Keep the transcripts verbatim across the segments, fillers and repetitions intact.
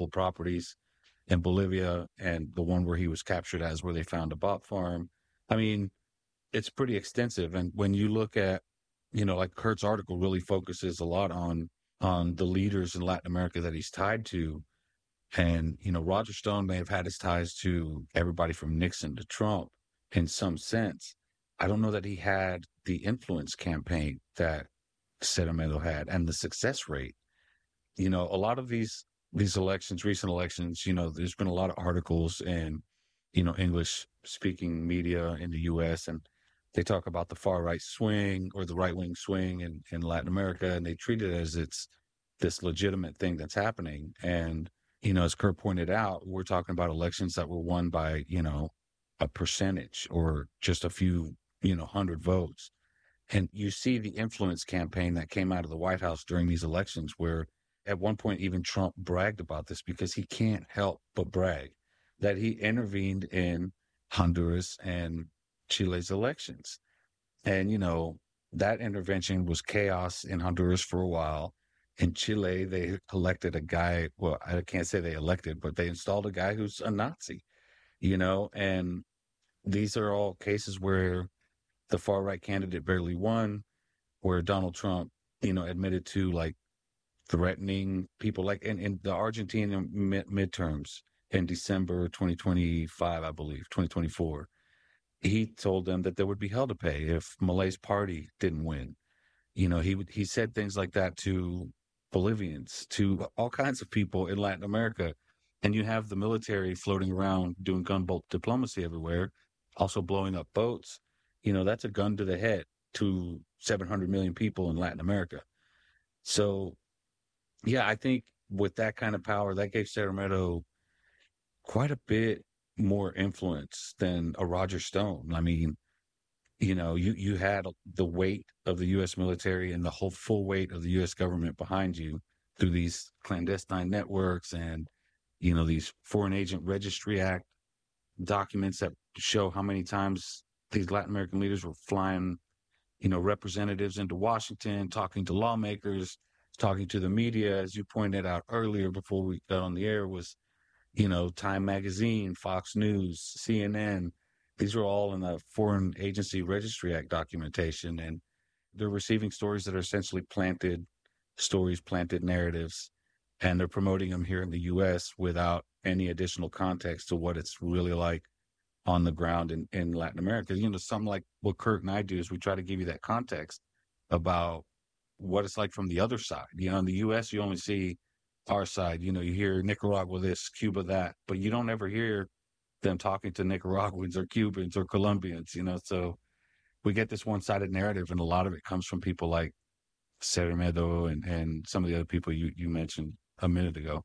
multiple properties in Bolivia, and the one where he was captured as where they found a bot farm. I mean, it's pretty extensive. And when you look at, you know, like Kurt's article really focuses a lot on on the leaders in Latin America that he's tied to. And, you know, Roger Stone may have had his ties to everybody from Nixon to Trump in some sense. I don't know that he had the influence campaign that Cermedo had and the success rate. You know, a lot of these these elections, recent elections, you know, there's been a lot of articles in, you know, English speaking media in the U S, and they talk about the far right swing or the right wing swing in, in Latin America, and they treat it as it's this legitimate thing that's happening. And, you know, as Kurt pointed out, we're talking about elections that were won by, you know, a percentage or just a few, you know, hundred votes. And you see the influence campaign that came out of the White House during these elections, where at one point even Trump bragged about this because he can't help but brag that he intervened in Honduras and Chile's elections. And, you know, that intervention was chaos in Honduras for a while. In Chile, they elected a guy, well, I can't say they elected, but they installed a guy who's a Nazi, you know, and these are all cases where the far right candidate barely won, where Donald Trump, you know, admitted to like threatening people, like in, in the Argentine mid- midterms in December twenty twenty-five, I believe, twenty twenty-four. He told them that there would be hell to pay if Milei's party didn't win. You know, he would, he said things like that to Bolivians, to all kinds of people in Latin America. And you have the military floating around doing gunboat diplomacy everywhere, also blowing up boats. You know, that's a gun to the head to seven hundred million people in Latin America. So, yeah, I think with that kind of power, that gave Cermedo quite a bit more influence than a Roger Stone. I mean, you know, you, you had the weight of the U S military and the whole full weight of the U S government behind you through these clandestine networks and, you know, these Foreign Agent Registry Act documents that show how many times these Latin American leaders were flying, you know, representatives into Washington, talking to lawmakers, talking to the media, as you pointed out earlier before we got on the air, was, you know, Time Magazine, Fox News, C N N. These are all in the Foreign Agency Registry Act documentation, and they're receiving stories that are essentially planted stories, planted narratives, and they're promoting them here in the U S without any additional context to what it's really like on the ground in, in Latin America. You know, something like what Kurt and I do is we try to give you that context about what it's like from the other side. You know, in the U S, you only see our side. You know, you hear Nicaragua this, Cuba that, but you don't ever hear them talking to Nicaraguans or Cubans or Colombians, you know. So we get this one-sided narrative, and a lot of it comes from people like Cermedo and, and some of the other people you, you mentioned a minute ago.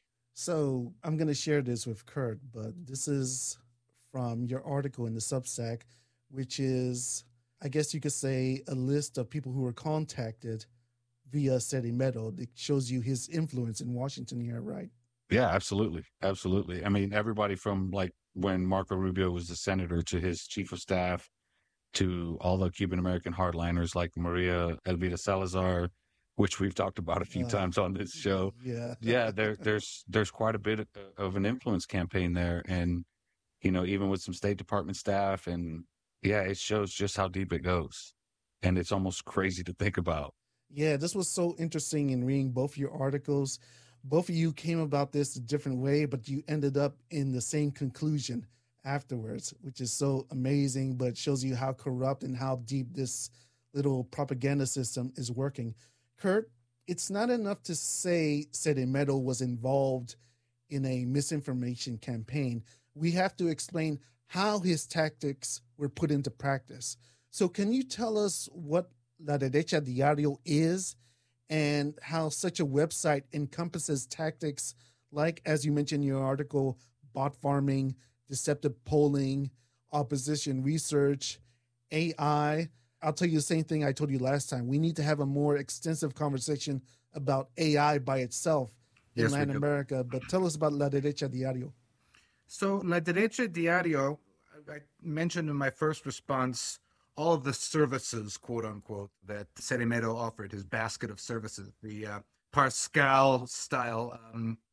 So I'm going to share this with Kurt, but this is from your article in the Substack, which is, I guess you could say, a list of people who were contacted via Cermedo. That shows you his influence in Washington here, right? Yeah, absolutely. Absolutely. I mean, everybody from like when Marco Rubio was the senator to his chief of staff to all the Cuban American hardliners like Maria Elvira Salazar, which we've talked about a few Uh, times on this show. yeah. Yeah, there, there's there's quite a bit of an influence campaign there, and you know, even with some State Department staff, and yeah, it shows just how deep it goes, and it's almost crazy to think about. Yeah, this was so interesting in reading both your articles. Both of you came about this a different way, but you ended up in the same conclusion afterwards, which is so amazing, but shows you how corrupt and how deep this little propaganda system is working. Kurt, it's not enough to say Cermedo was involved in a misinformation campaign. We have to explain how his tactics were put into practice. So can you tell us what La Derecha Diario is and how such a website encompasses tactics like, as you mentioned in your article, bot farming, deceptive polling, opposition research, A I? I'll tell you the same thing I told you last time. We need to have a more extensive conversation about A I by itself in Yes, we Latin do. America. But tell us about La Derecha Diario. So, La Derecha Diario, I mentioned in my first response all of the services, quote unquote, that Cermedo offered, his basket of services, the uh, Pascal style um,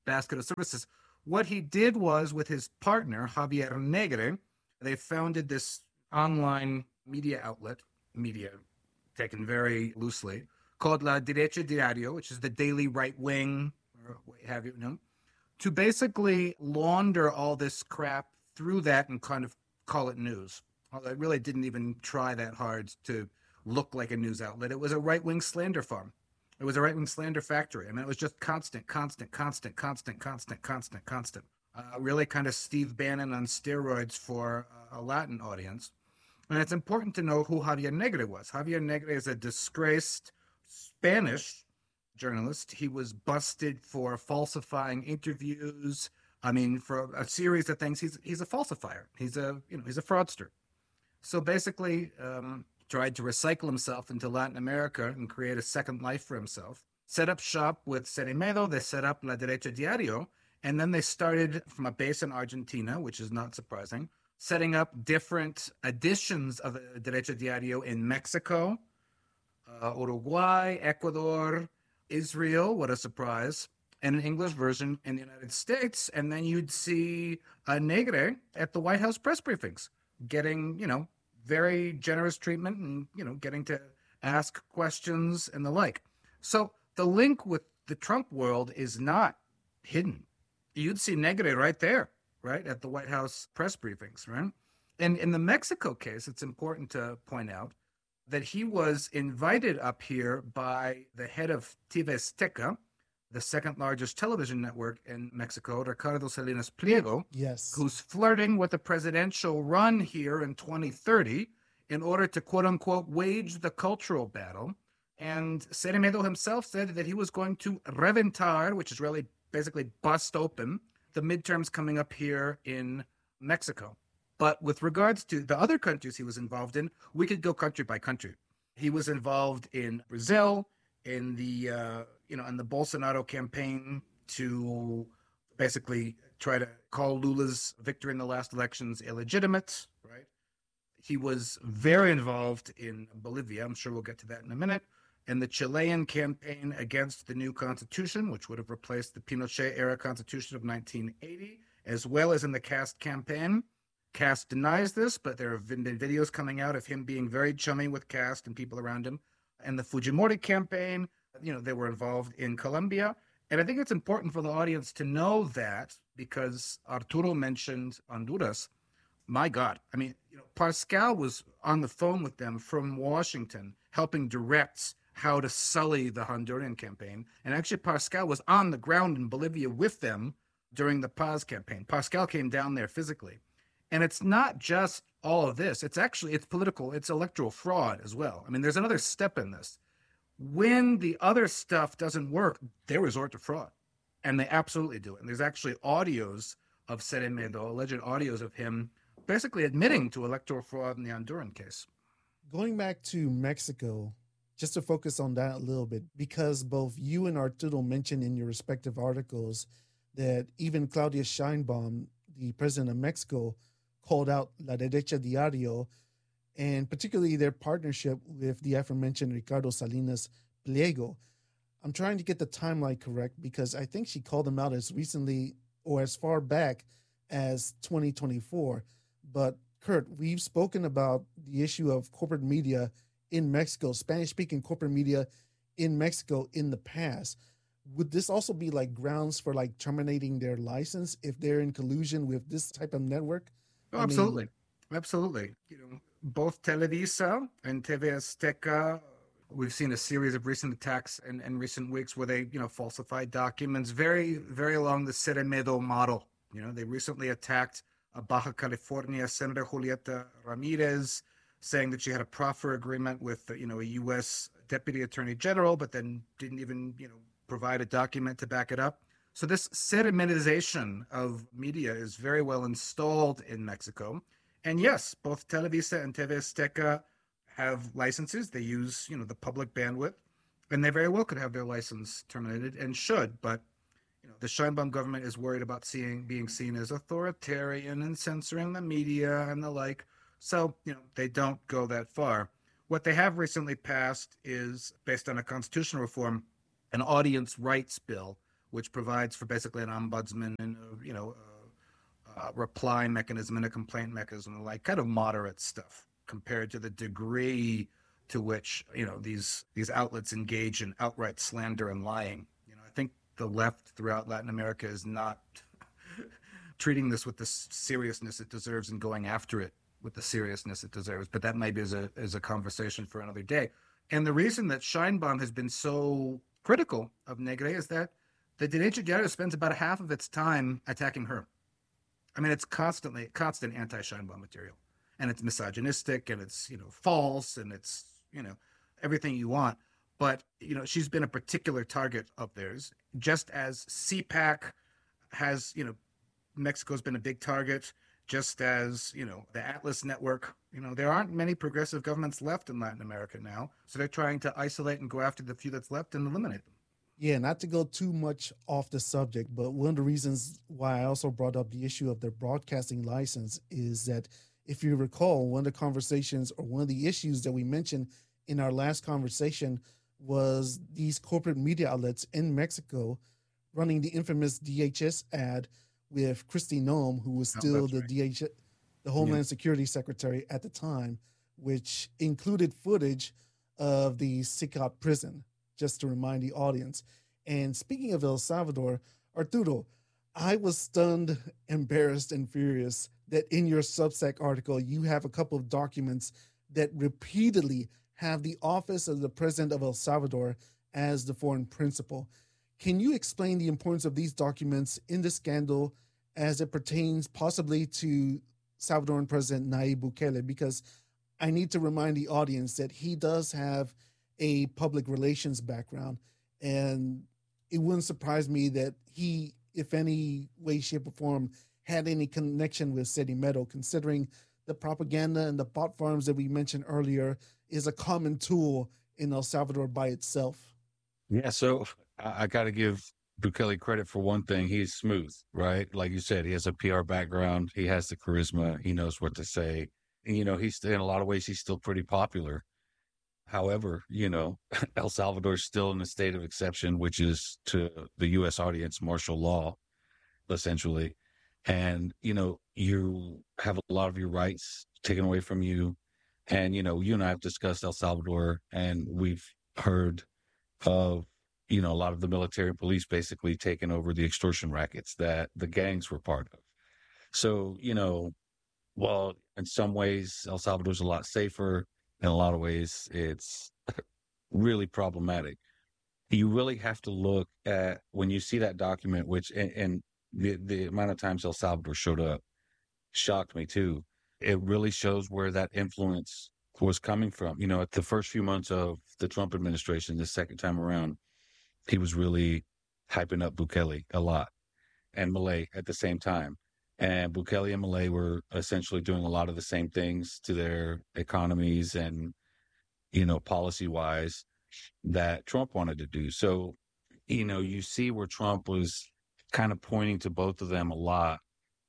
basket of services. What he did was, with his partner, Javier Negre, they founded this online media outlet, media taken very loosely, called La Derecha Diario, which is the daily right wing, or what have you, you know, to basically launder all this crap through that and kind of call it news. Although it really didn't even try that hard to look like a news outlet. It was a right-wing slander farm. It was a right-wing slander factory. I mean, it was just constant, constant, constant, constant, constant, constant, constant. Uh, really kind of Steve Bannon on steroids for uh, a Latin audience. And it's important to know who Javier Negre was. Javier Negre is a disgraced Spanish journalist. He was busted for falsifying interviews. I mean, for a series of things. He's he's a falsifier. He's a you know he's a fraudster. So basically, um, tried to recycle himself into Latin America and create a second life for himself. Set up shop with Ceremedo. They set up La Derecha Diario, and then they started from a base in Argentina, which is not surprising, setting up different editions of La Derecha Diario in Mexico, uh, Uruguay, Ecuador, Israel, what a surprise, and an English version in the United States. And then you'd see a Negre at the White House press briefings, getting, you know, very generous treatment and, you know, getting to ask questions and the like. So the link with the Trump world is not hidden. You'd see Negre right there, right, at the White House press briefings, right? And in the Mexico case, it's important to point out that he was invited up here by the head of T V Azteca, the second largest television network in Mexico, Ricardo Salinas Pliego, Yes. who's flirting with a presidential run here in twenty thirty in order to, quote unquote, wage the cultural battle. And Ceremedo himself said that he was going to reventar, which is really basically bust open, the midterms coming up here in Mexico. But with regards to the other countries he was involved in, we could go country by country. He was involved in Brazil, in the uh, you know, in the Bolsonaro campaign to basically try to call Lula's victory in the last elections illegitimate, right? He was very involved in Bolivia. I'm sure we'll get to that in a minute. And the Chilean campaign against the new constitution, which would have replaced the Pinochet-era constitution of nineteen eighty, as well as in the Cast campaign. Cast denies this, but there have been videos coming out of him being very chummy with Cast and people around him. And the Fujimori campaign, you know, they were involved in Colombia. And I think it's important for the audience to know that, because Arturo mentioned Honduras. My God. I mean, you know, Pascal was on the phone with them from Washington, helping direct how to sully the Honduran campaign. And actually, Pascal was on the ground in Bolivia with them during the Paz campaign. Pascal came down there physically. And it's not just all of this. It's actually, it's political, it's electoral fraud as well. I mean, there's another step in this. When the other stuff doesn't work, they resort to fraud. And they absolutely do it. And there's actually audios of Ceremedo, alleged audios of him basically admitting to electoral fraud in the Honduran case. Going back to Mexico, just to focus on that a little bit, because both you and Arturo mentioned in your respective articles that even Claudia Sheinbaum, the president of Mexico, called out La Derecha Diario, and particularly their partnership with the aforementioned Ricardo Salinas Pliego. I'm trying to get the timeline correct because I think she called them out as recently or as far back as twenty twenty-four. But Kurt, we've spoken about the issue of corporate media in Mexico, Spanish-speaking corporate media in Mexico in the past. Would this also be like grounds for like terminating their license if they're in collusion with this type of network? Oh, absolutely. Mean, absolutely. You know, both Televisa and T V Azteca, we've seen a series of recent attacks in, in recent weeks where they, you know, falsified documents very, very along the Ceremedo model. You know, they recently attacked a Baja California Senator Julieta Ramirez, saying that she had a proffer agreement with, you know, a U S Deputy Attorney General, but then didn't even, you know, provide a document to back it up. So this Ceremedization of media is very well installed in Mexico. And yes, both Televisa and T V Azteca have licenses. They use, you know, the public bandwidth, and they very well could have their license terminated and should. But, you know, the Sheinbaum government is worried about seeing being seen as authoritarian and censoring the media and the like. So, you know, they don't go that far. What they have recently passed is, based on a constitutional reform, an audience rights bill, which provides for basically an ombudsman and, uh, you know, uh, a reply mechanism and a complaint mechanism, like kind of moderate stuff compared to the degree to which, you know, these these outlets engage in outright slander and lying. You know, I think the left throughout Latin America is not treating this with the seriousness it deserves and going after it with the seriousness it deserves. But that maybe is a is a conversation for another day. And the reason that Scheinbaum has been so critical of Negre is that the Derecha Diario spends about half of its time attacking her. I mean, it's constantly constant anti-Scheinbaum material, and it's misogynistic, and it's, you know, false, and it's, you know, everything you want. But, you know, she's been a particular target of theirs, just as C PAC has, you know, Mexico's been a big target, just as, you know, the Atlas Network. You know, there aren't many progressive governments left in Latin America now, so they're trying to isolate and go after the few that's left and eliminate them. Yeah, not to go too much off the subject, but one of the reasons why I also brought up the issue of their broadcasting license is that, if you recall, one of the conversations or one of the issues that we mentioned in our last conversation was these corporate media outlets in Mexico running the infamous D H S ad with Kristi Noem, who was still oh, the right. D H S, the Homeland Yeah. Security Secretary at the time, which included footage of the Sicat prison, just to remind the audience. And speaking of El Salvador, Arturo, I was stunned, embarrassed, and furious that in your Substack article, you have a couple of documents that repeatedly have the office of the president of El Salvador as the foreign principal. Can you explain the importance of these documents in the scandal as it pertains possibly to Salvadoran President Nayib Bukele? Because I need to remind the audience that he does have a public relations background, and it wouldn't surprise me that he, if any way, shape, or form, had any connection with Sedimedo, considering the propaganda and the bot farms that we mentioned earlier is a common tool in El Salvador by itself. Yeah, so I, I got to give Bukele credit for one thing. He's smooth, right? Like you said, he has a P R background. He has the charisma. He knows what to say. And, you know, he's in a lot of ways, he's still pretty popular. However, you know, El Salvador is still in a state of exception, which is, to the U S audience, martial law, essentially. And, you know, you have a lot of your rights taken away from you. And, you know, you and I have discussed El Salvador, and we've heard of, you know, a lot of the military and police basically taking over the extortion rackets that the gangs were part of. So, you know, well, in some ways, El Salvador's a lot safer. In a lot of ways, it's really problematic. You really have to look at, when you see that document, which, and, and the, the amount of times El Salvador showed up shocked me too. It really shows where that influence was coming from. You know, at the first few months of the Trump administration, the second time around, he was really hyping up Bukele a lot, and Milei at the same time. And Bukele and Milei were essentially doing a lot of the same things to their economies and, you know, policy-wise that Trump wanted to do. So, you know, you see where Trump was kind of pointing to both of them a lot.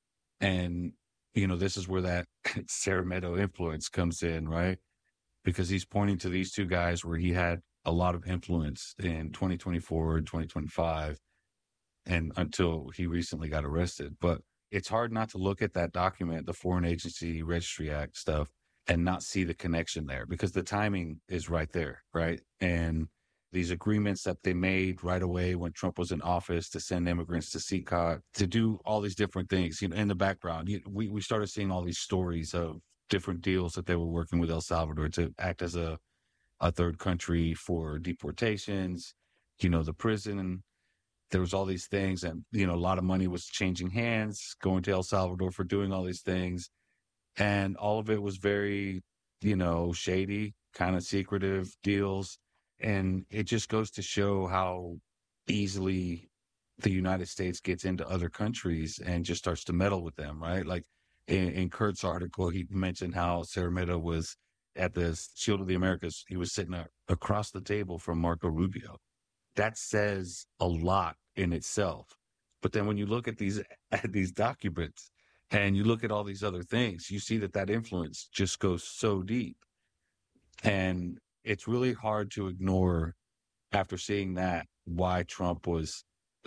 And, you know, this is where that Sarah Meadow influence comes in, right? Because he's pointing to these two guys where he had a lot of influence in twenty twenty-four and twenty twenty-five, and until he recently got arrested. But it's hard not to look at that document, the Foreign Agency Registry Act stuff, and not see the connection there, because the timing is right there, right? And these agreements that they made right away when Trump was in office to send immigrants to C COT, to do all these different things, you know, in the background, you, we, we started seeing all these stories of different deals that they were working with El Salvador to act as a, a third country for deportations, you know, the prison. There was all these things, and, you know, a lot of money was changing hands, going to El Salvador for doing all these things. And all of it was very, you know, shady, kind of secretive deals. And it just goes to show how easily the United States gets into other countries and just starts to meddle with them, right? Like in, in Kurt's article, he mentioned how Sarah Meadow was at the Shield of the Americas. He was sitting across the table from Marco Rubio. That says a lot in itself. But then when you look at these at these documents and you look at all these other things, you see that that influence just goes so deep. And it's really hard to ignore, after seeing that, why Trump was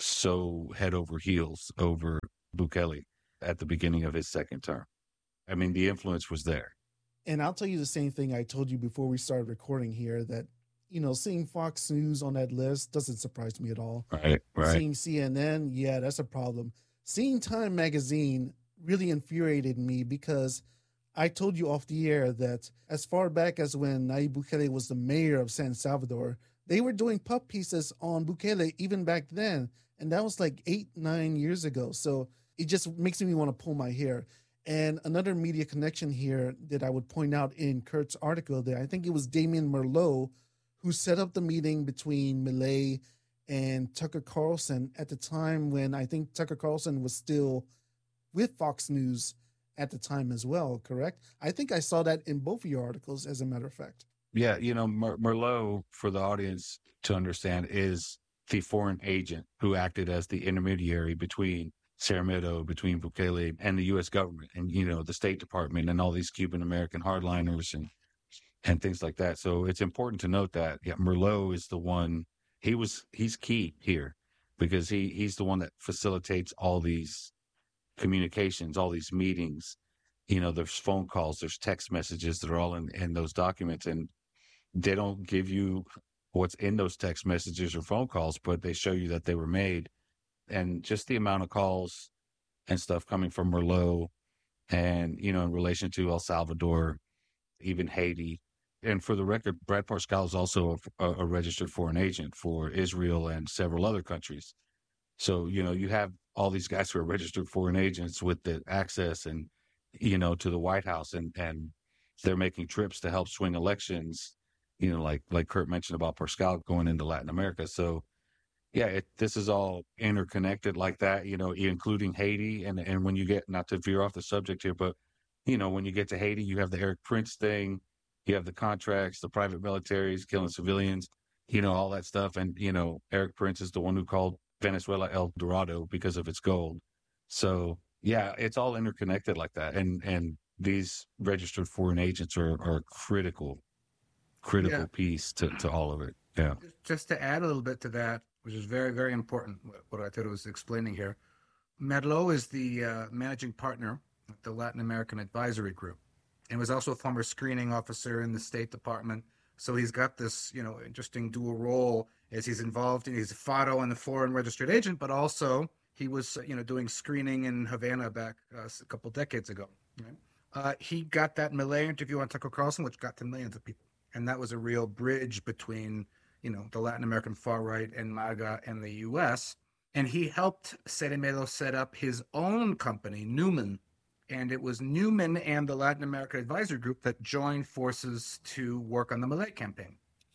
so head over heels over Bukele at the beginning of his second term. I mean, the influence was there. And I'll tell you the same thing I told you before we started recording here, that, you know, seeing Fox News on that list doesn't surprise me at all. Right, right. Seeing C N N, yeah, that's a problem. Seeing Time Magazine really infuriated me because I told you off the air that as far back as when Nayib Bukele was the mayor of San Salvador, they were doing puff pieces on Bukele even back then. And that was like eight, nine years ago. So it just makes me want to pull my hair. And another media connection here that I would point out in Kurt's article there, I think it was Damien Merlot who set up the meeting between Milei and Tucker Carlson at the time when I think Tucker Carlson was still with Fox News at the time as well, correct? I think I saw that in both of your articles, as a matter of fact. Yeah, you know, Mer- Merlot, for the audience to understand, is the foreign agent who acted as the intermediary between Cermedo, between Bukele and the U S government and, you know, the State Department and all these Cuban-American hardliners and and things like that. So it's important to note that, yeah, Merlot is the one, he was, he's key here because he he's the one that facilitates all these communications, all these meetings. You know, there's phone calls, there's text messages that are all in, in those documents, and they don't give you what's in those text messages or phone calls, but they show you that they were made. And just the amount of calls and stuff coming from Merlot and, you know, in relation to El Salvador, even Haiti. And for the record, Brad Parscale is also a, a registered foreign agent for Israel and several other countries. So, you know, you have all these guys who are registered foreign agents with the access and, you know, to the White House, and, and they're making trips to help swing elections, you know, like, like Kurt mentioned about Parscale going into Latin America. So, yeah, it, this is all interconnected like that, you know, including Haiti. And, and when you get, not to veer off the subject here, but, you know, when you get to Haiti, you have the Eric Prince thing, you have the contracts, the private militaries killing civilians, you know, all that stuff. And, you know, Eric Prince is the one who called Venezuela El Dorado because of its gold. So, yeah, it's all interconnected like that. And and these registered foreign agents are, are a critical, critical yeah. piece to, to all of it. Yeah. Just to add a little bit to that, which is very, very important, what I thought I was explaining here. Merlot is the uh, managing partner of the Latin American Advisory Group, and was also a former screening officer in the State Department. So he's got this, you know, interesting dual role as he's involved in, he's a F A D O and the foreign registered agent, but also he was, you know, doing screening in Havana back uh, a couple decades ago. Right? Uh, he got that Milei interview on Tucker Carlson, which got to millions of people. And that was a real bridge between, you know, the Latin American far right and MAGA and the U S. And he helped Cermedo set up his own company, Newman. And it was Newman and the Latin American Advisory Group that joined forces to work on the Milei campaign.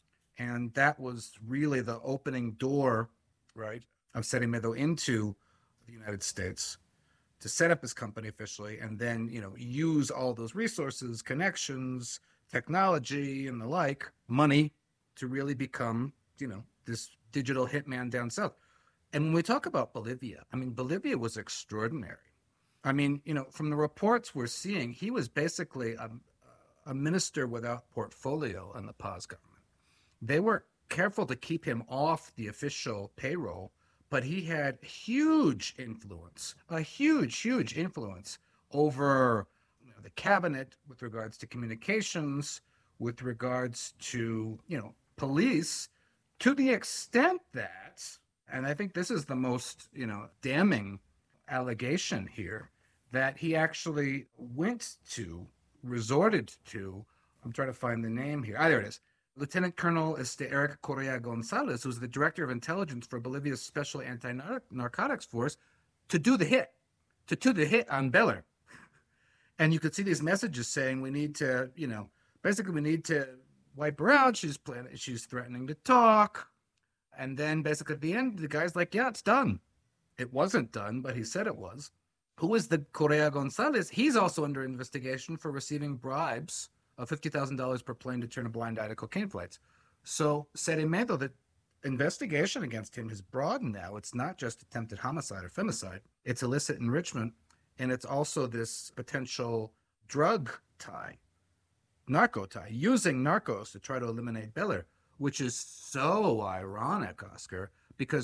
And that was really the opening door, right, of Cermedo into the United States to set up his company officially, and then, you know, use all those resources, connections, technology, and the like, money, to really become, you know, this digital hitman down south. And when we talk about Bolivia, I mean, Bolivia was extraordinary. I mean, you know, from the reports we're seeing, he was basically a, a minister without portfolio in the Paz government. They were careful to keep him off the official payroll, but he had huge influence, a huge, huge influence over, you know, the cabinet with regards to communications, with regards to, you know, police, to the extent that, and I think this is the most, you know, damning allegation here, that he actually went to, resorted to, I'm trying to find the name here. Ah, there it is. Lieutenant Colonel este Eric Correa Gonzalez, who's the director of intelligence for Bolivia's Special Anti-Narcotics Force, to do the hit, to do the hit on Beller. And you could see these messages saying, we need to, you know, basically we need to wipe her out. She's planning, she's threatening to talk. And then basically at the end, the guy's like, yeah, it's done. It wasn't done, but he said it was. Who is the Correa Gonzalez? He's also under investigation for receiving bribes of fifty thousand dollars per plane to turn a blind eye to cocaine flights. So Cermedo, the investigation against him has broadened now. It's not just attempted homicide or femicide. It's illicit enrichment, and it's also this potential drug tie, narco tie, using narcos to try to eliminate Beller, which is so ironic, Oscar, because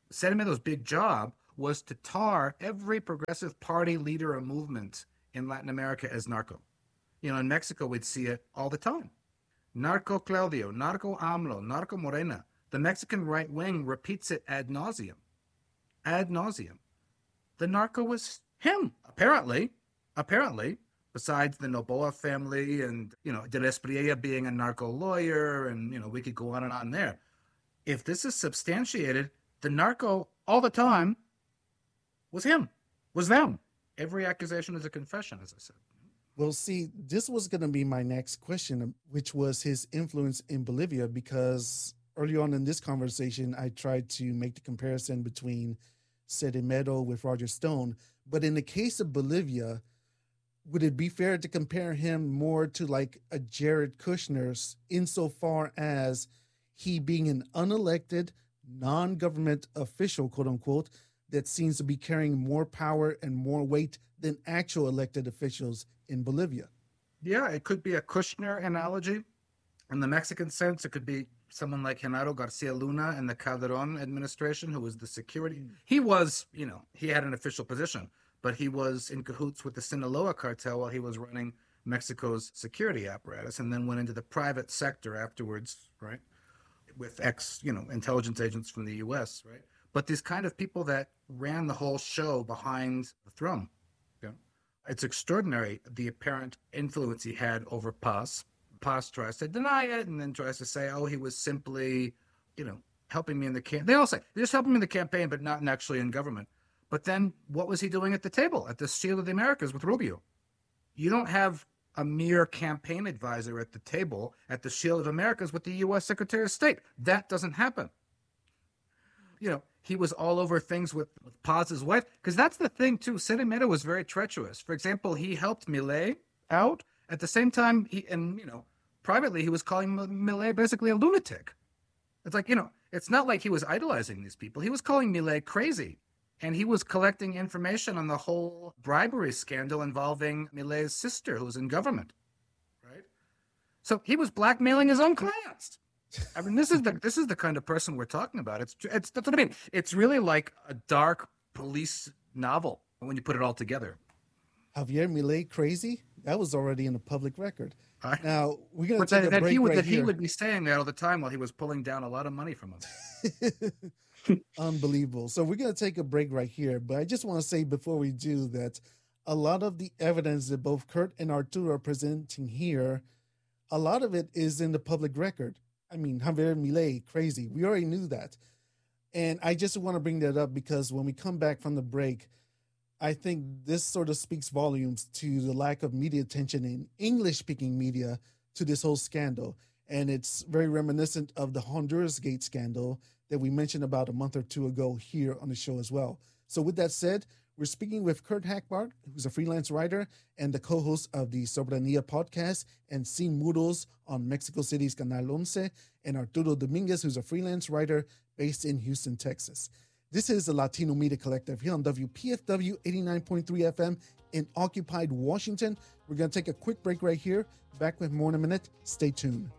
Ceremedo's big job was to tar every progressive party leader or movement in Latin America as narco. You know, in Mexico, we'd see it all the time. Narco Claudio, Narco AMLO, Narco Morena. The Mexican right wing repeats it ad nauseum. Ad nauseum. The narco was him, apparently. Apparently. Besides the Noboa family and, you know, De la Espriella being a narco lawyer, and, you know, we could go on and on there. If this is substantiated, the narco all the time was him, was them. Every accusation is a confession, as I said. Well, see, this was going to be my next question, which was his influence in Bolivia, because early on in this conversation, I tried to make the comparison between Ceremedo with Roger Stone. But in the case of Bolivia, would it be fair to compare him more to like a Jared Kushner insofar as he being an unelected, non-government official, quote unquote, that seems to be carrying more power and more weight than actual elected officials in Bolivia? Yeah, it could be a Kushner analogy. In the Mexican sense, it could be someone like Genaro Garcia Luna in the Calderon administration, who was the security. He was, you know, he had an official position, but he was in cahoots with the Sinaloa cartel while he was running Mexico's security apparatus, and then went into the private sector afterwards, right, with ex, you know, intelligence agents from the U S, right? But these kind of people that ran the whole show behind the throne. Yeah. It's extraordinary, the apparent influence he had over Paz. Paz tries to deny it and then tries to say, oh, he was simply, you know, helping me in the campaign. They all say, they're just helping me in the campaign, but not actually in government. But then what was he doing at the table, at the Shield of the Americas with Rubio? You don't have a mere campaign advisor at the table at the Shield of Americas with the U S Secretary of State. That doesn't happen. You know, he was all over things with, with Paz's wife, because that's the thing, too. Ceremedo was very treacherous. For example, he helped Milei out. At the same time, he, and, you know, privately, he was calling Milei basically a lunatic. It's like, you know, it's not like he was idolizing these people. He was calling Milei crazy. And he was collecting information on the whole bribery scandal involving Milei's sister, who was in government, right? So he was blackmailing his own clients. I mean, this is the this is the kind of person we're talking about. It's it's that's what I mean. It's really like a dark police novel when you put it all together. Javier Milei crazy? That was already in the public record. I, now we're going to take that, a that break he would, right that here. he would be saying that all the time while he was pulling down a lot of money from us. Unbelievable. So we're going to take a break right here. But I just want to say before we do that, a lot of the evidence that both Kurt and Arturo are presenting here, a lot of it is in the public record. I mean, Javier Milei, crazy. We already knew that. And I just want to bring that up because when we come back from the break, I think this sort of speaks volumes to the lack of media attention in English-speaking media to this whole scandal. And it's very reminiscent of the Honduras Gate scandal that we mentioned about a month or two ago here on the show as well. So with that said, we're speaking with Kurt Hackbarth, who's a freelance writer and the co-host of the Soberanía podcast and Sin Muros on Mexico City's Canal once, and Arturo Dominguez, who's a freelance writer based in Houston, Texas. This is the Latino Media Collective here on W P F W eighty-nine point three F M in occupied Washington. We're going to take a quick break right here. Back with more in a minute. Stay tuned.